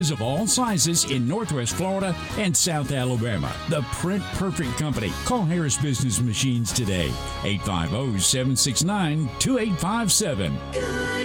of all sizes in Northwest Florida and South Alabama. The Print Perfect Company. Call Harris Business Machines today. 850-769-2857.